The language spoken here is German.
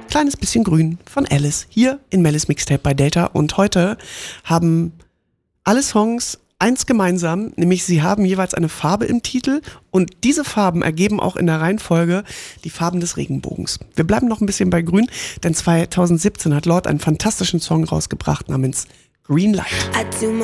Kleines bisschen grün von Alice hier in Mellis Mixtape bei Delta. Und heute haben alle Songs eins gemeinsam, nämlich sie haben jeweils eine Farbe im Titel und diese Farben ergeben auch in der Reihenfolge die Farben des Regenbogens. Wir bleiben noch ein bisschen bei grün, denn 2017 hat Lorde einen fantastischen Song rausgebracht namens Green Light.